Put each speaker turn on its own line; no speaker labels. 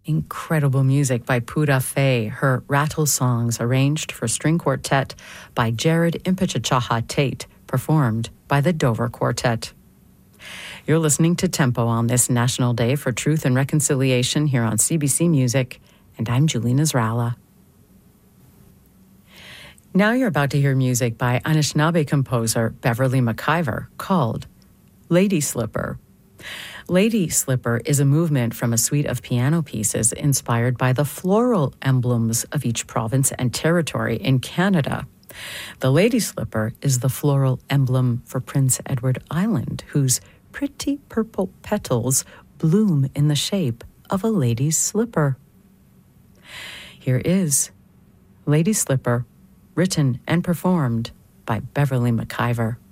Incredible music by Pura Fay, her rattle songs arranged for string quartet by Jared Impichachaha Tate, performed by the Dover Quartet. You're listening to Tempo on this National Day for Truth and Reconciliation here on CBC Music, and I'm Julie Nasrallah. Now you're about to hear music by Anishinaabe composer Beverly McIver called Lady Slipper. Lady Slipper is a movement from a suite of piano pieces inspired by the floral emblems of each province and territory in Canada. The Lady Slipper is the floral emblem for Prince Edward Island, whose pretty purple petals bloom in the shape of a lady's slipper. Here is Lady Slipper, written and performed by Beverly McIver.